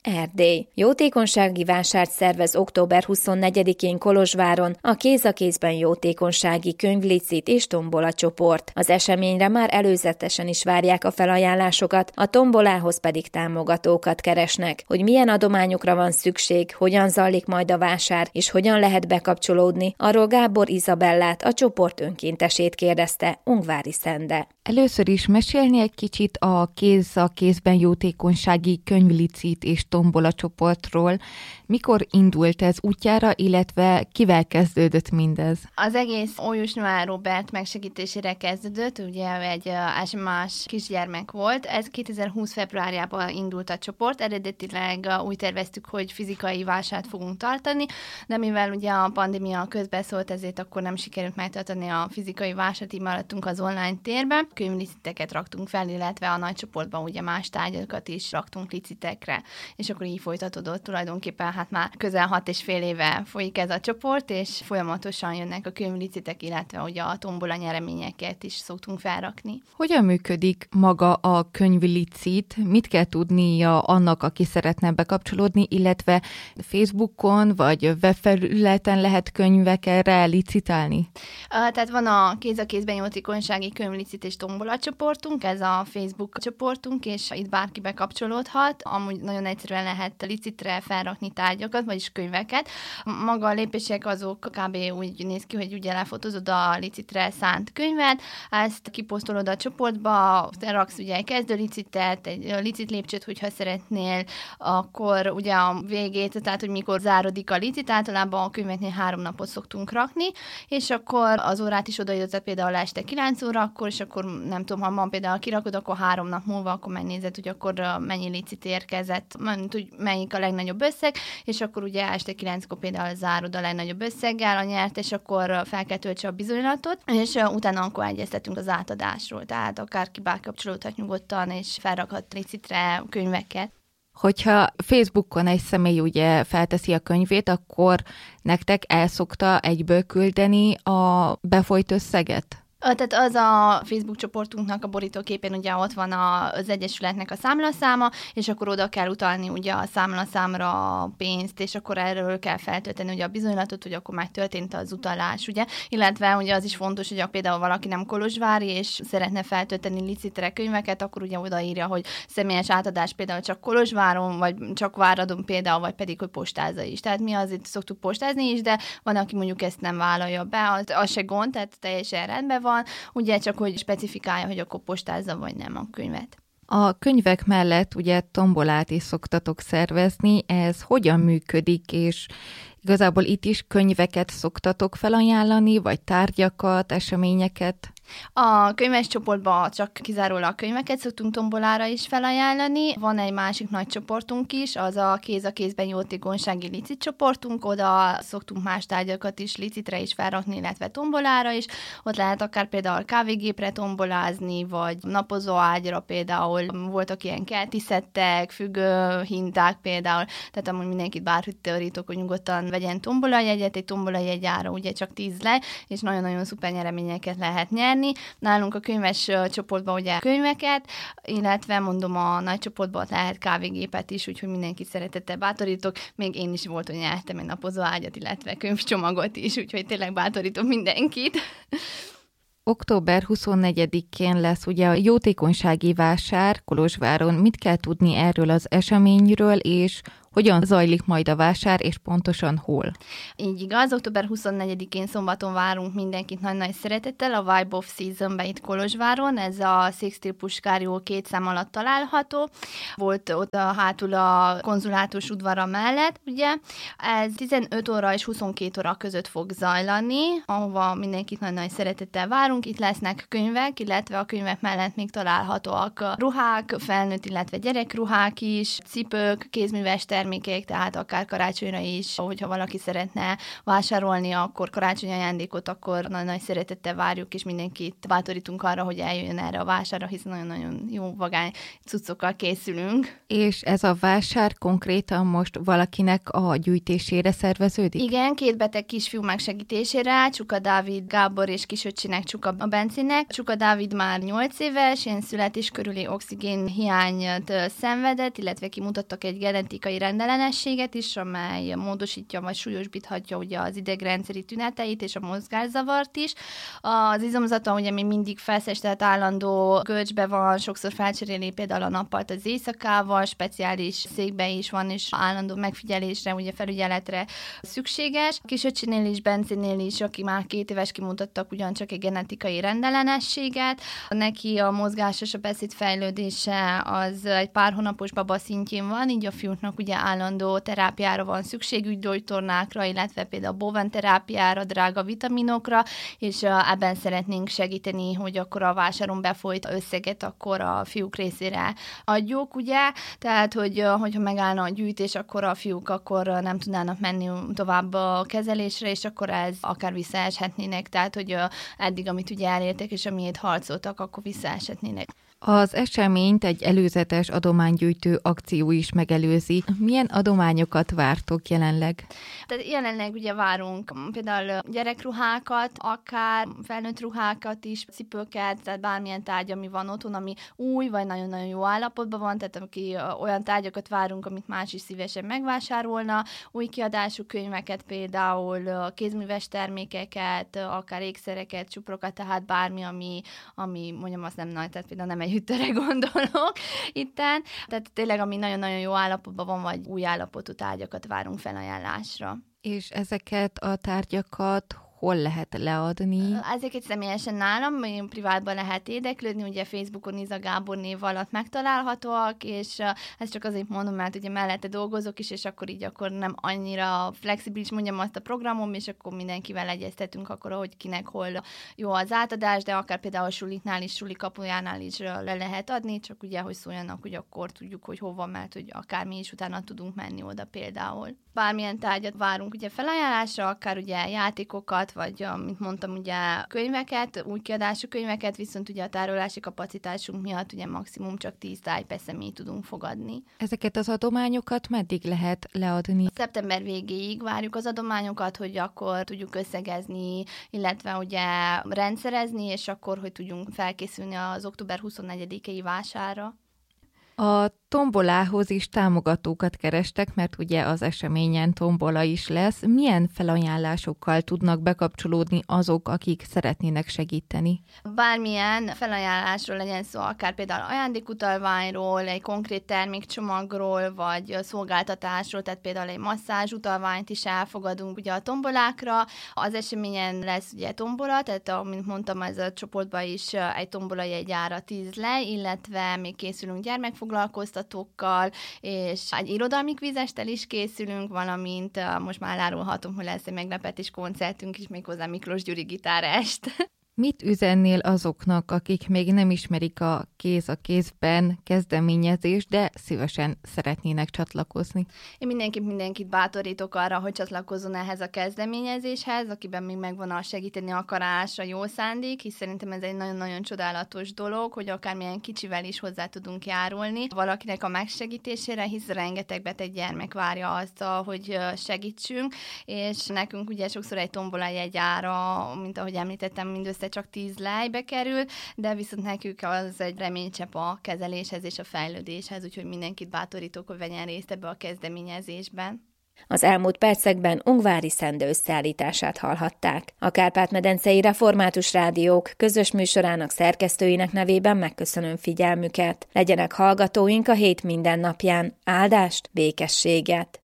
Erdély. Jótékonysági vásárt szervez október 24-én Kolozsváron a Kéz a kézben jótékonysági könyvlicit és tombola csoport. Az eseményre már előzetesen is várják a felajánlásokat, a tombolához pedig támogatókat keresnek. Hogy milyen adományokra van szükség, hogyan zajlik majd a vásár és hogyan lehet bekapcsolódni, arról Gábor Izabellát, a csoport önkéntesét kérdezte Ungvári Szende. Először is mesélni egy kicsit a Kéz a kézben jótékonysági könyvlicit és tombola csoportról. Mikor indult ez útjára, illetve kivel kezdődött mindez? Az egész Ójus Noár Róbert megsegítésére kezdődött, ugye egy ázsimás kisgyermek volt. Ez 2020 februárjában indult a csoport. Eredetileg úgy terveztük, hogy fizikai vásárt fogunk tartani, de mivel ugye a pandémia közbeszólt, ezért akkor nem sikerült megtartani a fizikai vásárt, így maradtunk az online térben. Könyvliciteket raktunk fel, illetve a nagy csoportban ugye más tárgyakat is raktunk licitekre, és akkor így folytatódott tulajdonképpen, hát már közel 6,5 éve folyik ez a csoport, és folyamatosan jönnek a könyvlicitek, illetve ugye a tombola nyereményeket is szoktunk felrakni. Hogyan működik maga a könyvlicit? Mit kell tudnia annak, aki szeretne bekapcsolódni, illetve Facebookon vagy webfelületen lehet könyvekre licitálni? Tehát van a Kéz a kézben jótékonysági könyvlicit és tombola csoportunk, ez a Facebook csoportunk, és itt bárki bekapcsolódhat. Amúgy nagyon egyszerűen lehet licitre felrakni tárgyakat, vagyis könyveket. Maga a lépések azok kb. Úgy néz ki, hogy ugye lefotózod a licitre szánt könyvet, ezt kiposztolod a csoportba, raksz ugye egy kezdőlicitet, egy licit lépcsőt, hogyha szeretnél, akkor ugye a végét, tehát hogy mikor zárodik a licit, általában a könyveknél 3 napot szoktunk rakni, és akkor az órát is odaírod, például este 9 órakor, és akkor nem tudom, ha ma például kirakod, akkor 3 nap múlva, akkor megnézed, hogy akkor mennyi licit érkezett, hogy melyik a legnagyobb összeg, és akkor ugye este 9-kor például zárod a legnagyobb összeggel a nyert, és akkor fel kell töltse a bizonylatot, és utána akkor egyeztetünk az átadásról, tehát akárki bekapcsolódhat nyugodtan, és felrakhat licitre könyveket. Hogyha Facebookon egy személy ugye felteszi a könyvét, akkor nektek el szokta egyből küldeni a befolyt összeget? Tehát az a Facebook csoportunknak a borítóképén ugye ott van az egyesületnek a számlaszáma, és akkor oda kell utalni ugye a számlaszámra a pénzt, és akkor erről kell feltölteni ugye a bizonylatot, hogy akkor már történt az utalás, ugye? Illetve ugye az is fontos, hogy például valaki nem kolozsvári, és szeretne feltölteni licitre könyveket, akkor ugye odaírja, hogy személyes átadás például csak Kolozsváron, vagy csak Váradon például, vagy pedig, hogy postázza is. Tehát mi azért szoktuk postázni is, de van, aki mondjuk ezt nem vállalja be, az se gond, tehát teljesen rendben van, ugye csak hogy specifikálja, hogy akkor postázza vagy nem a könyvet. A könyvek mellett ugye tombolát is szoktatok szervezni, ez hogyan működik, és igazából itt is könyveket szoktatok felajánlani, vagy tárgyakat, eseményeket? A könyves csoportban csak kizárólag könyveket szoktunk tombolára is felajánlani. Van egy másik nagy csoportunk is, az a Kéz a kézben jótékonysági licit csoportunk, oda szoktunk más tárgyakat is licitre is felrakni, illetve tombolára is. Ott lehet akár például kávégépre tombolázni, vagy napozóágyra például. Voltak ilyen kertiszettek, függőhinták például, tehát amúgy mindenkit bárhogy teorítok, hogy nyugodtan vegyen tombolajegyet, egy tombolajegy ára ugye csak 10 le, és nagyon-nagyon szuper nyereményeket lehet nyerni. Nálunk a könyves csoportban ugye könyveket, illetve mondom a nagy csoportban lehet kávégépet is, úgyhogy mindenkit szeretettel bátorítok. Még én is volt, hogy nyertem egy napozóágyat, illetve könyvcsomagot is, úgyhogy tényleg bátorítom mindenkit. Október 24-én lesz ugye a jótékonysági vásár Kolozsváron. Mit kell tudni erről az eseményről, és hogyan zajlik majd a vásár, és pontosan hol? Így igaz, október 24-én szombaton várunk mindenkit nagy-nagy szeretettel a Vibe of Season-be itt Kolozsváron, ez a Sixtil Puskárjó 2 szám alatt található. Volt ott hátul a konzulátus udvara mellett, ugye. Ez 15 óra és 22 óra között fog zajlani, ahova mindenkit nagy-nagy szeretettel várunk. Itt lesznek könyvek, illetve a könyvek mellett még találhatóak ruhák, felnőtt, illetve gyerekruhák is, cipők, kézműves termékek, termékek, tehát akár karácsonyra is, hogyha valaki szeretne vásárolni, akkor karácsonyi ajándékot, akkor nagy szeretettel várjuk, és mindenkit bátorítunk arra, hogy eljöjjön erre a vásárra, hiszen nagyon-nagyon jó vagány cuccokkal készülünk. És ez a vásár konkrétan most valakinek a gyűjtésére szerveződik? Igen, 2 beteg kisfiú megsegítésére, Csuka Dávid Gábor és kisöccsinek Csuka Bencinek. Csuka Dávid már 8 éves, ilyen születés körüli oxigén hiányt szenvedett, illetve kimutattak egy genetikai rendellenességet is, amely módosítja vagy súlyosbíthatja ugye az idegrendszeri tüneteit és a mozgászavart is. Az izomzata ugye még mindig feszes, tehát állandó görcsbe van, sokszor felcseréli például a nappalt az éjszakával, speciális székbe is van, és állandó megfigyelésre, ugye felügyeletre szükséges. Kisöcsinél is, Bencinél is, aki már 2 éves, kimutattak ugyancsak egy genetikai rendellenességet. Neki a mozgás és a beszédfejlődése az egy pár hónapos baba szintjén van, így a fiúknak ugye állandó terápiára van szükség, gyógytornákra, illetve például boven terápiára, drága vitaminokra, és ebben szeretnénk segíteni, hogy akkor a vásáron befolyt összeget akkor a fiúk részére adjuk, ugye? Tehát, hogyha megállna a gyűjtés, akkor a fiúk akkor nem tudnának menni tovább a kezelésre, és akkor ez akár visszaeshetnének, tehát, hogy eddig, amit ugye elértek, és amiért harcoltak, akkor visszaeshetnének. Az eseményt egy előzetes adománygyűjtő akció is megelőzi. Milyen adományokat vártok jelenleg? Tehát jelenleg ugye várunk például gyerekruhákat, akár felnőtt ruhákat is, cipőket, tehát bármilyen tárgy, ami van otthon, ami új, vagy nagyon-nagyon jó állapotban van, tehát aki olyan tárgyakat várunk, amit más is szívesen megvásárolna, új kiadású könyveket, például kézműves termékeket, akár ékszereket, csuprokat, tehát bármi, ami mondjam, azt nem nagy, tehát például nem egy hűtőre gondolok itten. Tehát tényleg, ami nagyon-nagyon jó állapotban van, vagy új állapotú tárgyakat várunk felajánlásra. És ezeket a tárgyakat hol lehet leadni? Ezeket személyesen nálam, privátban lehet érdeklődni, ugye Facebookon Iza Gábor név alatt megtalálhatóak, és ezt csak azért mondom, mert ugye mellette dolgozok is, és akkor így akkor nem annyira flexibilis, mondjam azt a programom, és akkor mindenkivel egyeztetünk akkor, hogy kinek hol jó az átadás, de akár például suliknál is, suli kapujánál is le lehet adni, csak ugye, hogy szóljanak, hogy akkor tudjuk, hogy hova, mert hogy akár mi is utána tudunk menni oda például. Bármilyen tárgyat várunk ugye felajánlásra, akár ugye játékokat, vagy, mint mondtam, ugye könyveket, új kiadású könyveket, viszont ugye a tárolási kapacitásunk miatt ugye maximum csak 10 tárgy per személy tudunk fogadni. Ezeket az adományokat meddig lehet leadni? Szeptember végéig várjuk az adományokat, hogy akkor tudjuk összegezni, illetve ugye rendszerezni, és akkor, hogy tudjunk felkészülni az október 24-i vásárra. A tombolához is támogatókat kerestek, mert ugye az eseményen tombola is lesz. Milyen felajánlásokkal tudnak bekapcsolódni azok, akik szeretnének segíteni? Bármilyen felajánlásról legyen szó, akár például ajándékutalványról, egy konkrét termékcsomagról, vagy szolgáltatásról, tehát például egy masszázsutalványt is elfogadunk ugye a tombolákra. Az eseményen lesz ugye tombola, tehát amint mondtam, ez a csoportban is egy tombola jegyára 10 lej, illetve még készülünk gyermekfoglalkoztatókkal, és egy irodalmi kvízestel is készülünk, valamint most már elárulhatom, hogy lesz egy meglepetés koncertünk is, méghozzá Miklós Gyuri gitárest. Mit üzennél azoknak, akik még nem ismerik a Kéz a kézben kezdeményezést, de szívesen szeretnének csatlakozni? Én mindenkit bátorítok arra, hogy csatlakozzon ehhez a kezdeményezéshez, akiben még megvan a segíteni akarás, a jó szándék, hisz szerintem ez egy nagyon-nagyon csodálatos dolog, hogy akármilyen kicsivel is hozzá tudunk járulni valakinek a megsegítésére, hisz rengeteg beteg gyermek várja azt, hogy segítsünk, és nekünk ugye sokszor egy tombola jegyára, mint ahogy említettem, mindössze csak 10 lejbe kerül, de viszont nekünk az egy reménycsepp a kezeléshez és a fejlődéshez, úgyhogy mindenkit bátorítok, hogy vegyen részt ebbe a kezdeményezésben. Az elmúlt percekben Ungvári Szende összeállítását hallhatták. A Kárpát-medencei Református Rádiók közös műsorának szerkesztőinek nevében megköszönöm figyelmüket. Legyenek hallgatóink a hét minden napján. Áldást, békességet!